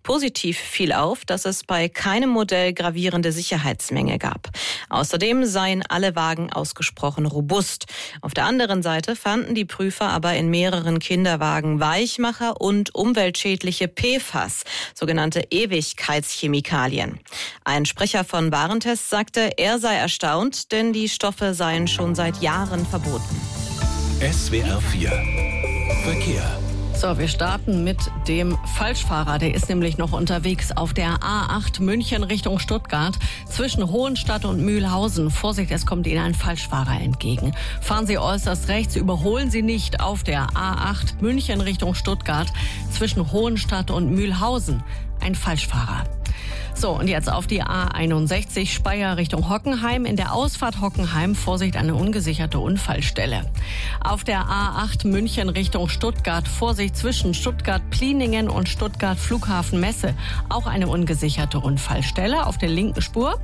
Positiv fiel auf, dass es bei keinem Modell gravierende Sicherheitsmängel gab. Außerdem seien alle Wagen ausgesprochen robust. Auf der anderen Seite fanden die Prüfer aber in mehreren Kinderwagen Weichmacher und umweltschädliche PFAS, sogenannte Ewigkeitschemikalien. Ein Sprecher von Warentest sagte, er sei erstaunt, denn die Stoffe seien schon seit Jahren verboten. SWR 4 Verkehr. So, wir starten mit dem Falschfahrer. Der ist nämlich noch unterwegs auf der A8 München Richtung Stuttgart zwischen Hohenstadt und Mühlhausen. Vorsicht, es kommt Ihnen ein Falschfahrer entgegen. Fahren Sie äußerst rechts, überholen Sie nicht auf der A8 München Richtung Stuttgart zwischen Hohenstadt und Mühlhausen. Ein Falschfahrer. So, und jetzt auf die A61 Speyer Richtung Hockenheim. In der Ausfahrt Hockenheim, Vorsicht, eine ungesicherte Unfallstelle. Auf der A8 München Richtung Stuttgart, Vorsicht zwischen Stuttgart-Pliningen und Stuttgart-Flughafen-Messe. Auch eine ungesicherte Unfallstelle auf der linken Spur.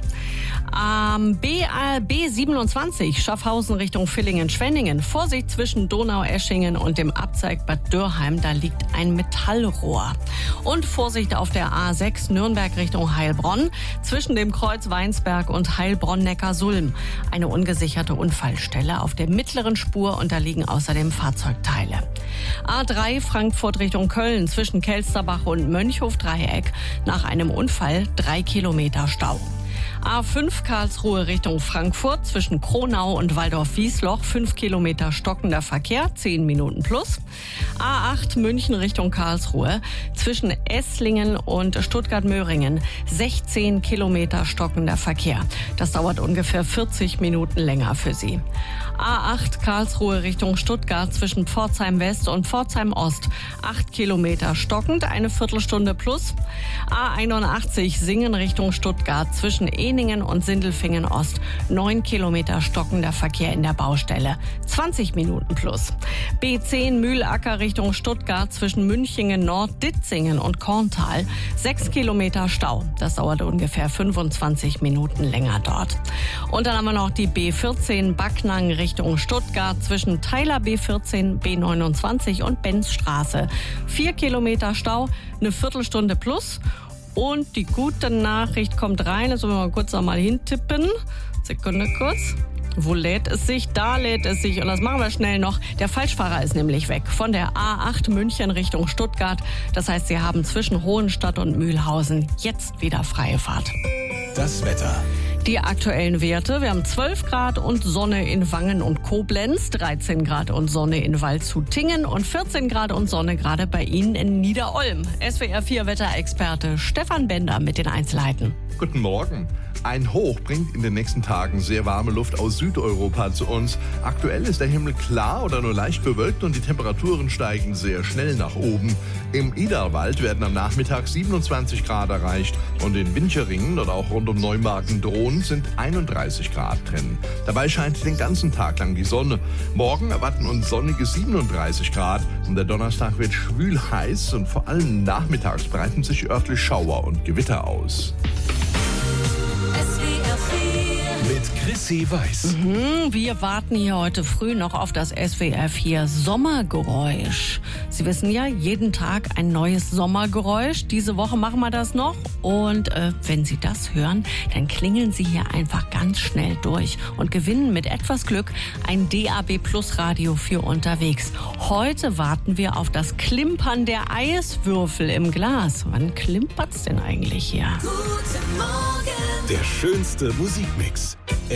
B27 Schaffhausen Richtung Villingen-Schwenningen. Vorsicht zwischen Donaueschingen und dem Abzweig Bad Dürrheim, da liegt ein Metallrohr. Und Vorsicht auf der A6 Nürnberg Richtung Heilbronn zwischen dem Kreuz Weinsberg und Heilbronn-Neckarsulm. Eine ungesicherte Unfallstelle auf der mittleren Spur und da liegen außerdem Fahrzeugteile. A3 Frankfurt Richtung Köln zwischen Kelsterbach und Mönchhof-Dreieck. Nach einem Unfall 3 Kilometer Stau. A5 Karlsruhe Richtung Frankfurt zwischen Kronau und Waldorf-Wiesloch 5 Kilometer stockender Verkehr, 10 Minuten plus. A8 München Richtung Karlsruhe zwischen Esslingen und Stuttgart-Möhringen 16 Kilometer stockender Verkehr. Das dauert ungefähr 40 Minuten länger für Sie. A8 Karlsruhe Richtung Stuttgart zwischen Pforzheim West und Pforzheim Ost 8 Kilometer stockend, eine Viertelstunde plus. A81 Singen Richtung Stuttgart zwischen Ehningen und Sindelfingen Ost 9 Kilometer stockender Verkehr in der Baustelle, 20 Minuten plus. B10 Mühlacker Richtung Stuttgart zwischen Münchingen Nord, Ditzingen und Korntal 6 Kilometer Stau. Das dauert ungefähr 25 Minuten länger dort. Und dann haben wir noch die B14 Backnang Richtung Stuttgart zwischen Theiler B14, B29 und Benzstraße. 4 Kilometer Stau, eine Viertelstunde plus. Und die gute Nachricht kommt rein. Jetzt wollen wir mal kurz nochmal hintippen. Sekunde kurz. Wo lädt es sich? Da lädt es sich. Und das machen wir schnell noch. Der Falschfahrer ist nämlich weg. Von der A8 München Richtung Stuttgart. Das heißt, Sie haben zwischen Hohenstadt und Mühlhausen jetzt wieder freie Fahrt. Das Wetter. Die aktuellen Werte: Wir haben 12 Grad und Sonne in Wangen und Koblenz, 13 Grad und Sonne in Waldshut-Tiengen und 14 Grad und Sonne gerade bei Ihnen in Niederolm. SWR 4 Wetterexperte Stefan Bender mit den Einzelheiten. Guten Morgen. Ein Hoch bringt in den nächsten Tagen sehr warme Luft aus Südeuropa zu uns. Aktuell ist der Himmel klar oder nur leicht bewölkt und die Temperaturen steigen sehr schnell nach oben. Im Iderwald werden am Nachmittag 27 Grad erreicht und in Wincheringen oder auch rund um Neumarken-Drohn sind 31 Grad drin. Dabei scheint den ganzen Tag lang die Sonne. Morgen erwarten uns sonnige 37 Grad und der Donnerstag wird schwül heiß und vor allem nachmittags breiten sich örtlich Schauer und Gewitter aus. Mit Chrissy Weiß. Wir warten hier heute früh noch auf das SWR 4 Sommergeräusch. Sie wissen ja, jeden Tag ein neues Sommergeräusch. Diese Woche machen wir das noch. Und wenn Sie das hören, dann klingeln Sie hier einfach ganz schnell durch und gewinnen mit etwas Glück ein DAB Plus Radio für unterwegs. Heute warten wir auf das Klimpern der Eiswürfel im Glas. Wann klimpert's denn eigentlich hier? Der schönste Musikmix.